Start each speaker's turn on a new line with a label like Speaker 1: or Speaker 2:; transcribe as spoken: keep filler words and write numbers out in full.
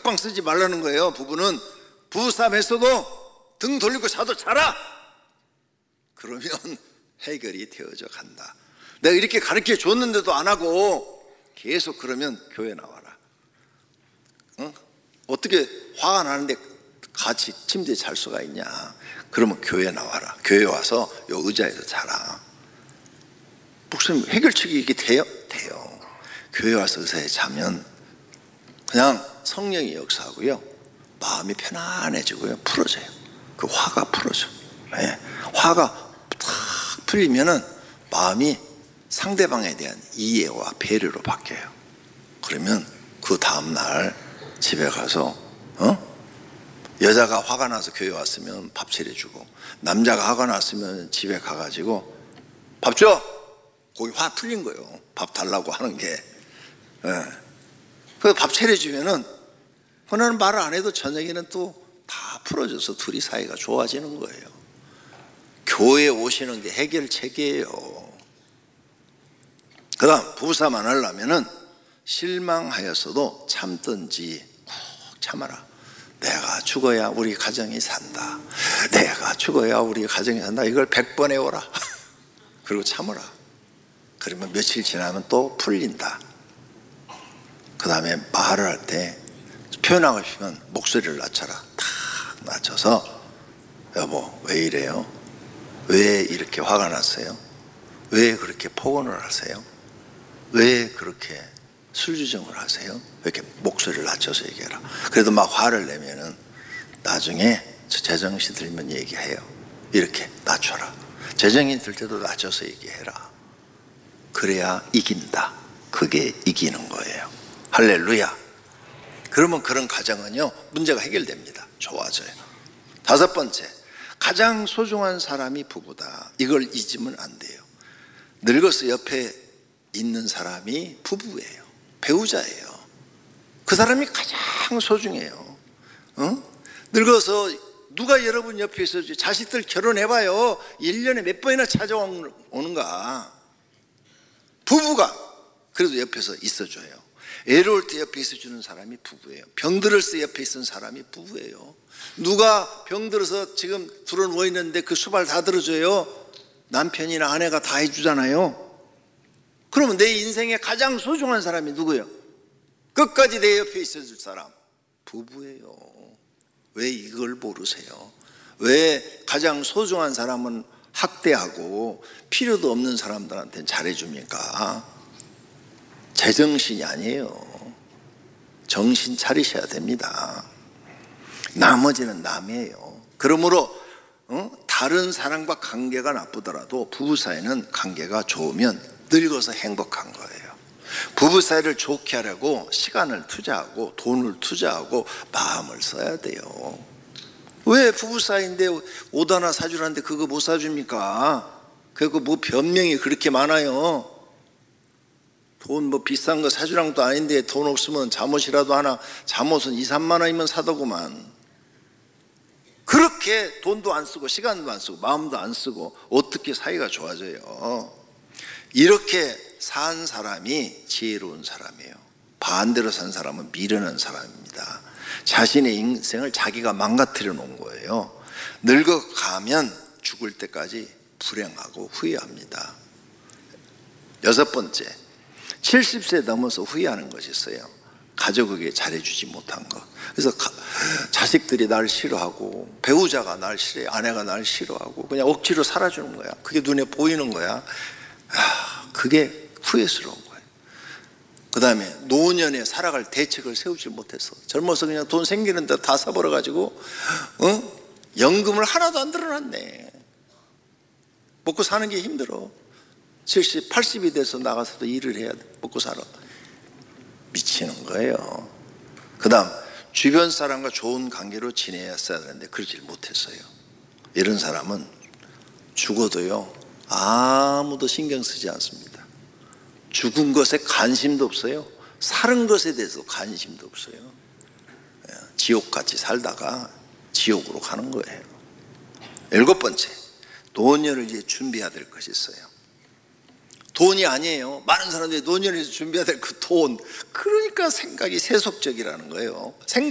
Speaker 1: 각방 쓰지 말라는 거예요. 부부는 부부싸움 했어도 등 돌리고 자도 자라. 그러면 해결이 되어져 간다. 내가 이렇게 가르쳐 줬는데도 안 하고 계속 그러면 교회 나와라. 어? 어떻게 화가 나는데 같이 침대에 잘 수가 있냐. 그러면 교회 나와라. 교회 와서 요 의자에서 자라. 목사님 해결책이 이게 돼요? 돼요. 교회 와서 의자에 자면 그냥 성령이 역사하고요, 마음이 편안해지고요, 풀어져요. 그 화가 풀어져. 네. 화가 탁 풀리면은 마음이 상대방에 대한 이해와 배려로 바뀌어요. 그러면 그 다음날 집에 가서 어? 여자가 화가 나서 교회 왔으면 밥 차려주고, 남자가 화가 났으면 집에 가가지고 밥 줘! 거기 화 풀린 거예요. 밥 달라고 하는 게. 네. 그래서 밥 차려주면은 그날은 말을 안 해도 저녁에는 또 다 풀어져서 둘이 사이가 좋아지는 거예요. 교회에 오시는 게 해결책이에요. 그 다음 부부싸움 안 하려면은 실망하였어도 참든지 꾹 참아라. 내가 죽어야 우리 가정이 산다. 내가 죽어야 우리 가정이 산다. 이걸 백 번 해오라. 그리고 참으라. 그러면 며칠 지나면 또 풀린다. 그 다음에 말을 할 때 표현하고 싶으면 목소리를 낮춰라. 탁 낮춰서 여보 왜 이래요? 왜 이렇게 화가 났어요? 왜 그렇게 폭언을 하세요? 왜 그렇게 술주정을 하세요? 이렇게 목소리를 낮춰서 얘기해라. 그래도 막 화를 내면은 나중에 제정신 들면 얘기해요. 이렇게 낮춰라. 제정신 들 때도 낮춰서 얘기해라. 그래야 이긴다. 그게 이기는 거예요. 할렐루야. 그러면 그런 가정은요, 문제가 해결됩니다. 좋아져요. 다섯 번째, 가장 소중한 사람이 부부다. 이걸 잊으면 안 돼요. 늙어서 옆에 있는 사람이 부부예요. 배우자예요. 그 사람이 가장 소중해요. 어? 늙어서 누가 여러분 옆에 있어야지. 자식들 결혼해봐요. 일 년에 몇 번이나 찾아오는가. 부부가 그래도 옆에서 있어줘요. 애로울 때 옆에 있어주는 사람이 부부예요. 병들을 때 옆에 있는 사람이 부부예요. 누가 병들어서 지금 둘은 누워있는데 그 수발 다 들어줘요? 남편이나 아내가 다 해주잖아요. 그러면 내 인생에 가장 소중한 사람이 누구예요? 끝까지 내 옆에 있어줄 사람, 부부예요. 왜 이걸 모르세요? 왜 가장 소중한 사람은 학대하고 필요도 없는 사람들한테는 잘해줍니까? 제정신이 아니에요. 정신 차리셔야 됩니다. 나머지는 남이에요. 그러므로 어? 다른 사람과 관계가 나쁘더라도 부부 사이는 관계가 좋으면 늙어서 행복한 거예요. 부부 사이를 좋게 하려고 시간을 투자하고 돈을 투자하고 마음을 써야 돼요. 왜 부부 사이인데 옷 하나 사주라는데 그거 못 사줍니까? 그거 뭐 변명이 그렇게 많아요. 돈 뭐 비싼 거 사주란 것도 아닌데 돈 없으면 잠옷이라도 하나, 잠옷은 이, 삼만 원이면 사더구만. 그렇게 돈도 안 쓰고 시간도 안 쓰고 마음도 안 쓰고 어떻게 사이가 좋아져요? 이렇게 산 사람이 지혜로운 사람이에요. 반대로 산 사람은 미련한 사람입니다. 자신의 인생을 자기가 망가뜨려 놓은 거예요. 늙어가면 죽을 때까지 불행하고 후회합니다. 여섯 번째, 칠십 세 넘어서 후회하는 것이 있어요. 가족에게 잘해주지 못한 것. 그래서 가, 자식들이 날 싫어하고 배우자가 날 싫어해, 아내가 날 싫어하고 그냥 억지로 살아주는 거야. 그게 눈에 보이는 거야. 아, 그게 후회스러운 거예요. 그 다음에 노년에 살아갈 대책을 세우지 못해서 젊어서 그냥 돈 생기는 데 다 사버려가지고 어? 연금을 하나도 안 들어놨네. 먹고 사는 게 힘들어. 칠십, 팔십이 돼서 나가서도 일을 해야 돼. 먹고 살아. 미치는 거예요. 그 다음 주변 사람과 좋은 관계로 지내야 되는데 그러질 못했어요. 이런 사람은 죽어도요 아무도 신경 쓰지 않습니다. 죽은 것에 관심도 없어요. 살은 것에 대해서 관심도 없어요. 지옥같이 살다가 지옥으로 가는 거예요. 일곱 번째, 노년을 이제 준비해야 될 것이 있어요. 돈이 아니에요. 많은 사람들이 노년에서 준비해야 될 그 돈. 그러니까 생각이 세속적이라는 거예요.